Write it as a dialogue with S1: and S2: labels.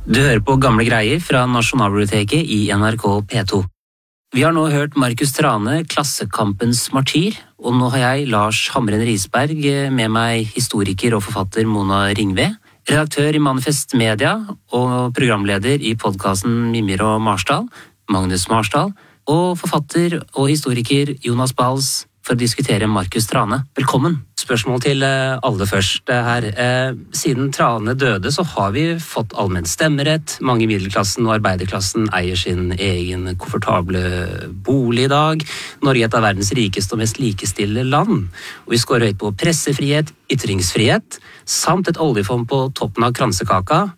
S1: Du hører på Gamle greier fra Nasjonalbiblioteket i NRK P2. Vi har nå hørt Markus Trane, Klassekampens martyr, og nå har jeg, Lars Hamren Risberg, med meg historiker og forfatter Mona Ringve, redaktør i Manifest Media og programleder i podcasten Mimir og Marsdal, Magnus Marsdal, og forfatter og historiker Jonas Bals for å diskutere Markus Trane. Velkommen! Spørsmål til alle først her. Siden Trane døde så har vi fått allmenn stemmerett. Mange i middelklassen og arbeiderklassen eier sin egen komfortable bolig i dag. Norge er et av verdens rikeste og mest likestillede land. Og vi skårer høyt på pressefrihet, ytringsfrihet, samt et oljefond på toppen av kransekaka.